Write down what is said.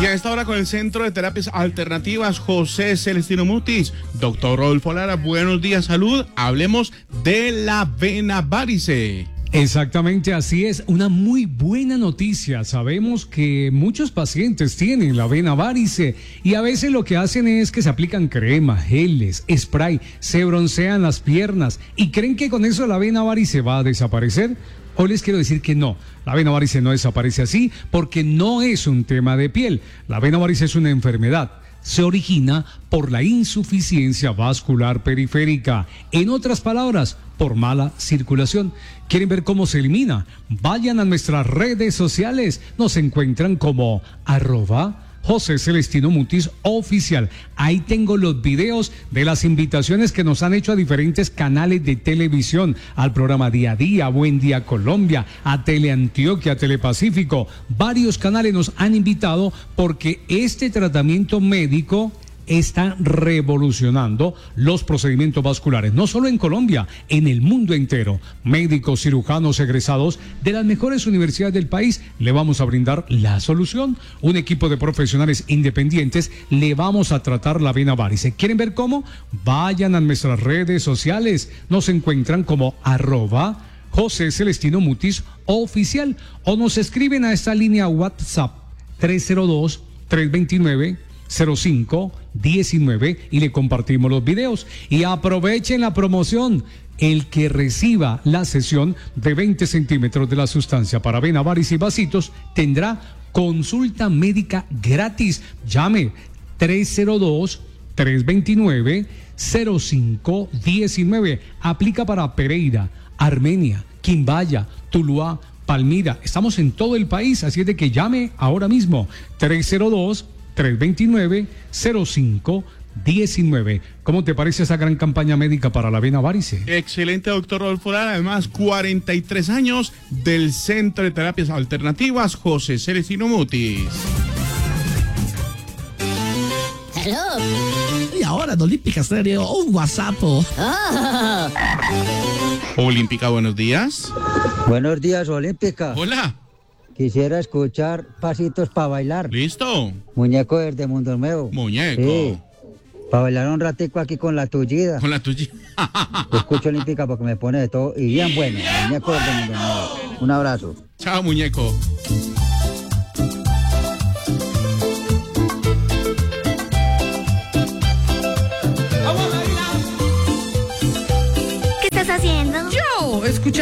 Y a esta hora con el Centro de Terapias Alternativas José Celestino Mutis. Doctor Rodolfo Lara, buenos días, salud. Hablemos de la vena varice. Exactamente, así es. Una muy buena noticia. Sabemos que muchos pacientes tienen la vena varice y a veces lo que hacen es que se aplican crema, geles, spray, se broncean las piernas y creen que con eso la vena varice va a desaparecer. Hoy les quiero decir que no, la vena varice no desaparece así porque no es un tema de piel. La vena varice es una enfermedad. Se origina por la insuficiencia vascular periférica. En otras palabras, por mala circulación. ¿Quieren ver cómo se elimina? Vayan a nuestras redes sociales. Nos encuentran como @José Celestino Mutis Oficial. Ahí tengo los videos de las invitaciones que nos han hecho a diferentes canales de televisión, al programa Día a Día, Buen Día Colombia, a Teleantioquia, a Telepacífico. Varios canales nos han invitado porque este tratamiento médico está revolucionando los procedimientos vasculares, no solo en Colombia, en el mundo entero. Médicos, cirujanos egresados de las mejores universidades del país le vamos a brindar la solución. Un equipo de profesionales independientes le vamos a tratar la vena varice. ¿Quieren ver cómo? Vayan a nuestras redes sociales. Nos encuentran como @José Celestino Mutis Oficial o nos escriben a esta línea WhatsApp 302-329-0519 y le compartimos los videos. Y aprovechen la promoción. El que reciba la sesión de 20 centímetros de la sustancia para vena varice y vasitos tendrá consulta médica gratis. Llame 302-329-0519. Aplica para Pereira, Armenia, Quimbaya, Tuluá, Palmira. Estamos en todo el país, así es de que llame ahora mismo. 302-329-0519. ¿Cómo te parece esa gran campaña médica para la vena varice? Excelente, doctor Rodolfo Lara. Además, 43 años del Centro de Terapias Alternativas José Celestino Mutis. Hello. Y ahora en Olímpica Stereo, un WhatsApp. Olímpica, buenos días. Buenos días, Olímpica. Hola. Quisiera escuchar pasitos para bailar. ¿Listo? Muñeco desde Mundo Nuevo. Muñeco. Sí. Para bailar un ratico aquí con la tullida. Con la tuya. Escucho Olímpica porque me pone de todo y bien bueno. Muñeco desde Mundo Nuevo. Un abrazo. Chao, muñeco. ¿Qué estás haciendo? Yo, escucha.